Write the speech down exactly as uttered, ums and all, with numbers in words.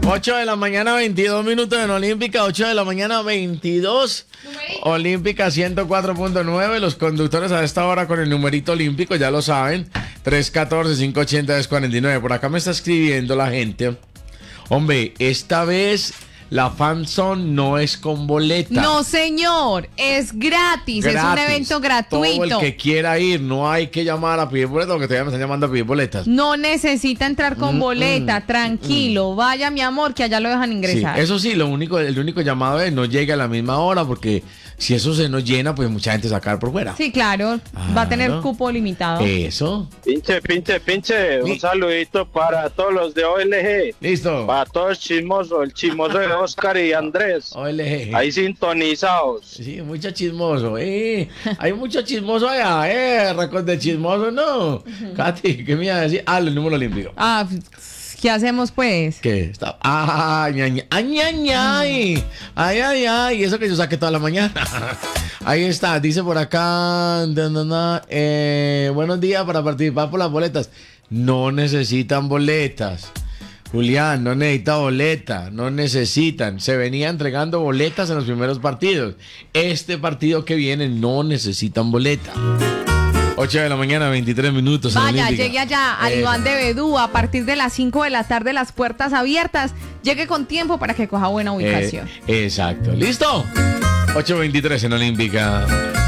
ocho de la mañana, veintidós minutos en Olímpica, ocho de la mañana, veintidós. Numerito. Olímpica ciento cuatro punto nueve. Los conductores a esta hora con el numerito olímpico, ya lo saben, tres uno cuatro, cinco ocho cero, cuatro nueve. Por acá me está escribiendo la gente. Hombre, esta vez la fanzone no es con boleta. No, señor, es gratis, gratis. Es un evento gratuito. Todo el que quiera ir, no hay que llamar a pedir boletas, porque todavía me están llamando a pedir boletas. No necesita entrar con mm, boleta, mm, tranquilo. Mm. Vaya, mi amor, que allá lo dejan ingresar. Sí, eso sí, lo único, el único llamado es no llegue a la misma hora, porque si eso se nos llena, pues mucha gente sacar por fuera. Sí, claro, claro. Va a tener cupo limitado. Eso. Pinche, pinche, pinche. Un saludito para todos los de O L G. Listo. Para todos chismosos, el chismoso de Oscar y Andrés. O L G. Ahí sintonizados. Sí, mucho chismoso. Eh. Hay mucho chismoso allá, eh. Racón de chismoso, ¿no? Uh-huh. Katy, ¿qué me iba a decir? Ah, el número olímpico. Ah, ¿qué hacemos, pues? ¿Qué? Está... Ay, ay, ay, ay, ay, ay, ay, ay, eso que yo saqué toda la mañana. Ahí está, dice por acá, eh, buenos días para participar por las boletas. No necesitan boletas. Julián, no necesita boleta, no necesitan. Se venía entregando boletas en los primeros partidos. Este partido que viene no necesitan boleta. ocho de la mañana, veintitrés minutos. Vaya, llegue allá al eh. Iván de Bedú a partir de las cinco de la tarde, las puertas abiertas. Llegue con tiempo para que coja buena ubicación. Eh, exacto. ¿Listo? ocho veintitrés en Olímpica.